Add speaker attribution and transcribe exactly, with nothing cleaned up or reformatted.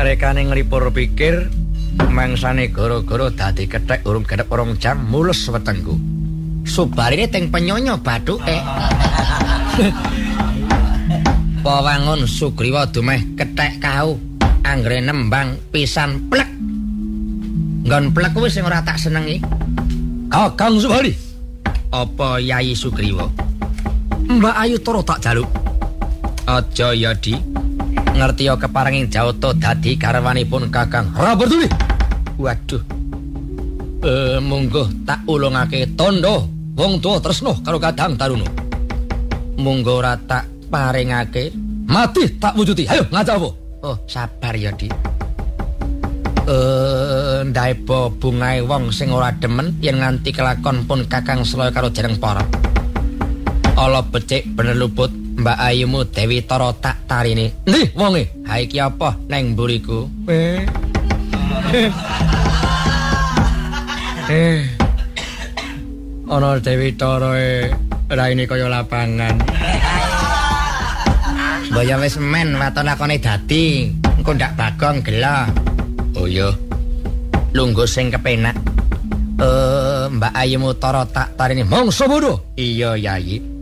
Speaker 1: rekane nglipur pikir mangsane gara-gara dadi kethek urung genep rong jam mulus wetengku. Subarine teng penyonyo bathuke. Pawangun Sugriwa dumeh kethek kau anggere nembang pisan plek. Nggon plek kuwi sing ora tak senengi. Kakang Subali. Apa Yai Sugriwa? Mbak Ayu Tara tak jaluk. Aja ya Di. Ngerti ya keparenging jawata dadi garwanipun Kakang Rabarduli. Waduh. Eh monggo tak ulungake tondo wong tuwa tresno karo Kadang Taruna. Monggo ora tak paringake mati tak wujuti. Ayo ngajak apa? Oh, sabar ya, Di. Eh ndaepa bungae wong sing ora demen yen nganti kelakon pun Kakang Sloya karo jeneng para. Ala becik bener luput Mbak Ayumu Dewi Tara tak tarine. Endi wonge? Ha iki apa neng mburiku? Eh. Eh. Ana Dewi Tara e raine kaya lapangan. Mbaya wis men waton lakone dadi, engko ndak bagong gelo. Oh iya. Lungguh sing kepenak. Eh Mbak Ayumu Tara tak tarine mongso bodho. Iya Yayi.